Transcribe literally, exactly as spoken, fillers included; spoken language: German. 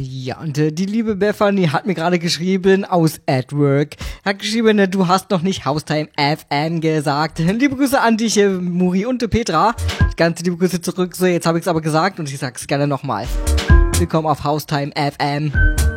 Ja, und äh, die liebe Bethany hat mir gerade geschrieben aus Adwork. Hat geschrieben, äh, du hast noch nicht Haustime F M gesagt. Liebe Grüße an dich, äh, Muri und äh, Petra. Ganz liebe Grüße zurück. So, jetzt habe ich es aber gesagt und ich sag's gerne nochmal. Willkommen auf Haustime F M.